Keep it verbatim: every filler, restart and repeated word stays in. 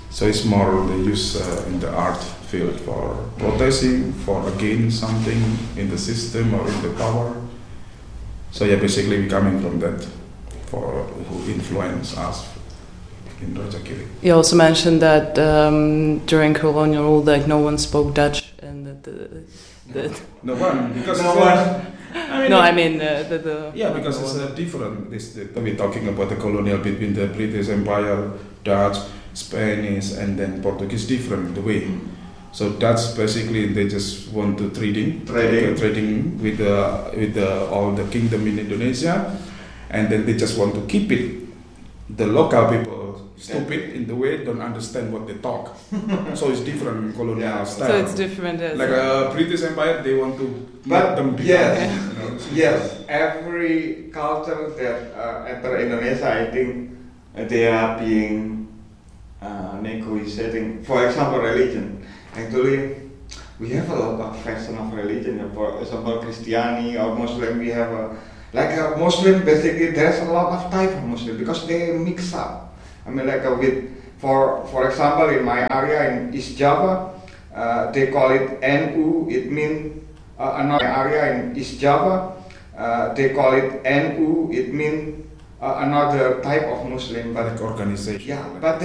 So it's more they use uh, in the art field for protesting, for against something in the system or in the power. So yeah, basically we coming from that, for who influence us in Rajagiri. You also mentioned that um, during colonial rule, like no one spoke Dutch, and that the, the No one, because No it's one. a- I mean, no, I mean uh, the, the yeah, because it's a different. This the, we're talking about the colonial between the British Empire, Dutch, Spanish, and then Portuguese. Different the way. So Dutch basically they just want to trading, Trading. uh, trading with the with the all the kingdom in Indonesia, and then they just want to keep it. The local people stupid in the way don't understand what they talk. So it's different colonial Yeah. style. so it's different. As Like a British Empire, they want to But make them become, yes, you know, yes, every culture that uh, enter Indonesia, I think uh, they are being uh, negotiating. For example, religion. Actually, we have a lot of fashion of religion. For example, Christianity or Muslim, we have a like a Muslim. Basically, there's a lot of type of Muslim because they mix up. I mean, like uh, with for for example, in my area in East Java, uh, they call it N U. It means uh, another area in East Java. Uh, they call it N U. It means uh, another type of Muslim, but like organization. yeah, but